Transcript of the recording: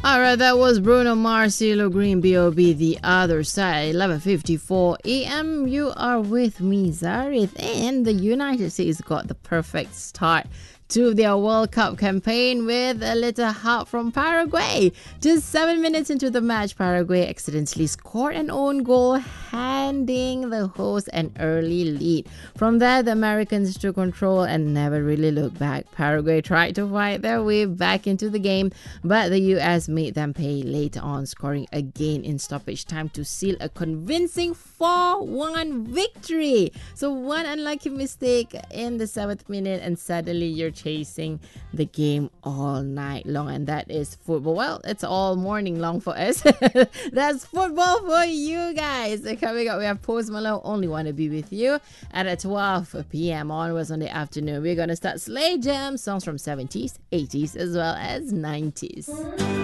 Alright, that was Bruno Mars, CeeLo Green, B.O.B. The Other Side, 11:54 a.m. You are with me, Zarith, and the United States got the perfect start to their World Cup campaign with a little help from Paraguay. Just 7 minutes into the match, Paraguay accidentally scored an own goal, handing the hosts an early lead. From there, the Americans took control and never really looked back. Paraguay tried to fight their way back into the game, but the US made them pay later on, scoring again in stoppage time to seal a convincing 4-1 victory. So one unlucky mistake in the 7th minute and suddenly you're chasing the game all night long, and that is football. Well, it's all morning long for us. That's football for you guys. Coming up, we have Post Malone, Only Wanna Be With You, and at 12 p.m. onwards on the afternoon, we're gonna start Slay Jam, songs from 70s, 80s, as well as 90s.